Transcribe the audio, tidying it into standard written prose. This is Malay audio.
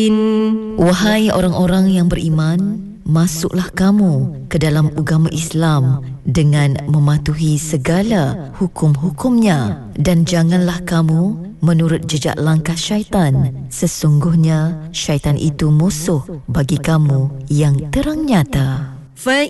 Wahai orang-orang yang beriman, masuklah kamu ke dalam agama Islam dengan mematuhi segala hukum-hukumnya, dan janganlah kamu menurut jejak langkah syaitan. Sesungguhnya syaitan itu musuh bagi kamu yang terang nyata.